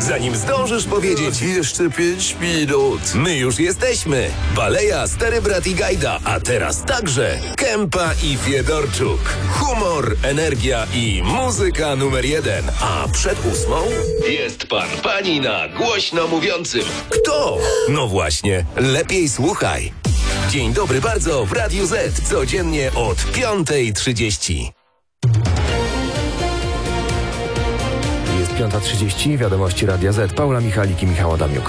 zanim zdążysz powiedzieć jeszcze 5 minut. My już jesteśmy. Baleja, Stary Brat i Gajda, a teraz także Kępa i Fiedorczuk. Humor, energia i muzyka numer 1. A przed 8 jest pani na głośno mówiącym. Kto? No właśnie, lepiej słuchaj. Dzień dobry bardzo w Radiu Z. Codziennie od 5:30. Jest 5:30, wiadomości Radia Z. Paula Michalik i Michał Adamiuk.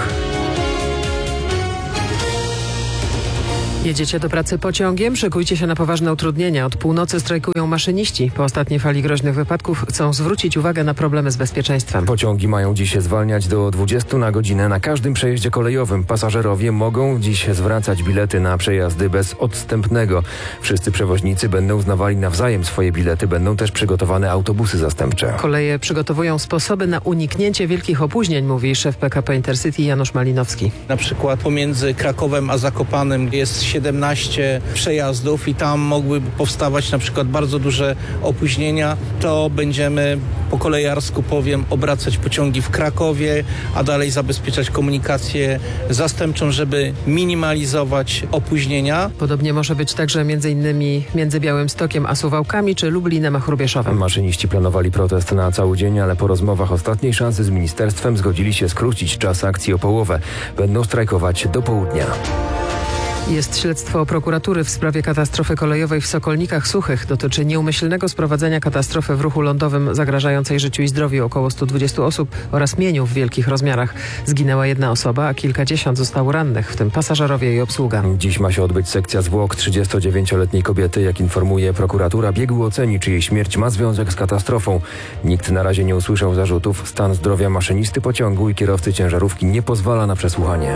Jedziecie do pracy pociągiem? Szykujcie się na poważne utrudnienia. Od północy strajkują maszyniści. Po ostatniej fali groźnych wypadków chcą zwrócić uwagę na problemy z bezpieczeństwem. Pociągi mają dziś zwalniać do 20 na godzinę na każdym przejeździe kolejowym. Pasażerowie mogą dziś zwracać bilety na przejazdy bez odstępnego. Wszyscy przewoźnicy będą uznawali nawzajem swoje bilety. Będą też przygotowane autobusy zastępcze. Koleje przygotowują sposoby na uniknięcie wielkich opóźnień, mówi szef PKP Intercity Janusz Malinowski. Na przykład pomiędzy Krakowem a Zakopanem jest 17 przejazdów i tam mogłyby powstawać na przykład bardzo duże opóźnienia. To będziemy po kolejarsku obracać pociągi w Krakowie, a dalej zabezpieczać komunikację zastępczą, żeby minimalizować opóźnienia. Podobnie może być także m.in. między Białymstokiem a Suwałkami czy Lublinem a Hrubieszowem. Maszyniści planowali protest na cały dzień, ale po rozmowach ostatniej szansy z ministerstwem zgodzili się skrócić czas akcji o połowę. Będą strajkować do południa. Jest śledztwo prokuratury w sprawie katastrofy kolejowej w Sokolnikach Suchych. Dotyczy nieumyślnego sprowadzenia katastrofy w ruchu lądowym zagrażającej życiu i zdrowiu około 120 osób oraz mieniu w wielkich rozmiarach. Zginęła 1 osoba, a kilkadziesiąt zostało rannych, w tym pasażerowie i obsługa. Dziś ma się odbyć sekcja zwłok 39-letniej kobiety. Jak informuje prokuratura, biegły oceni, czy jej śmierć ma związek z katastrofą. Nikt na razie nie usłyszał zarzutów. Stan zdrowia maszynisty pociągu i kierowcy ciężarówki nie pozwala na przesłuchanie.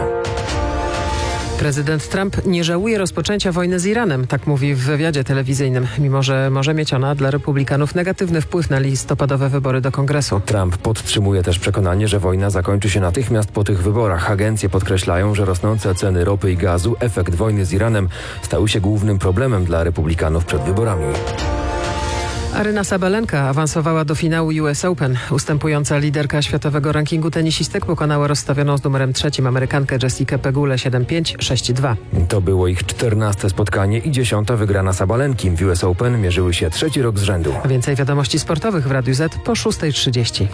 Prezydent Trump nie żałuje rozpoczęcia wojny z Iranem, tak mówi w wywiadzie telewizyjnym, mimo że może mieć ona dla republikanów negatywny wpływ na listopadowe wybory do Kongresu. Trump podtrzymuje też przekonanie, że wojna zakończy się natychmiast po tych wyborach. Agencje podkreślają, że rosnące ceny ropy i gazu, efekt wojny z Iranem, stały się głównym problemem dla republikanów przed wyborami. Aryna Sabalenka awansowała do finału US Open. Ustępująca liderka światowego rankingu tenisistek pokonała rozstawioną z numerem 3 Amerykankę Jessikę Pegulę 7-5, 6-2. To było ich 14. spotkanie i 10. wygrana Sabalenki. W US Open mierzyły się 3. rok z rzędu. Więcej wiadomości sportowych w Radiu Z po 6:30.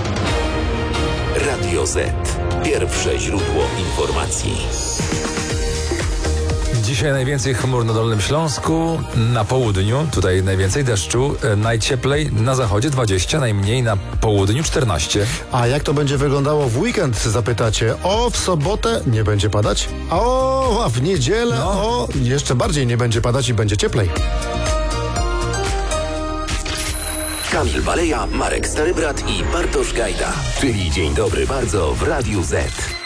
Radio Z. Pierwsze źródło informacji. Dzisiaj najwięcej chmur na Dolnym Śląsku, na południu, tutaj najwięcej deszczu, najcieplej na zachodzie 20, najmniej na południu 14. A jak to będzie wyglądało w weekend, zapytacie? W sobotę nie będzie padać, a w niedzielę jeszcze bardziej nie będzie padać i będzie cieplej. Kamil Baleja, Marek Stary Brat i Bartosz Gajda. Czyli Dzień dobry bardzo w Radiu Z.